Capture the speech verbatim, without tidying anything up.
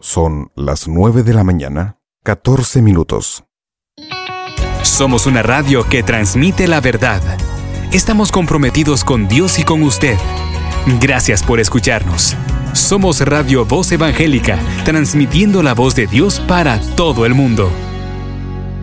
Son las nueve de la mañana, catorce minutos. Somos una radio que transmite la verdad. Estamos comprometidos con Dios y con usted. Gracias por escucharnos. Somos Radio Voz Evangélica, transmitiendo la voz de Dios para todo el mundo.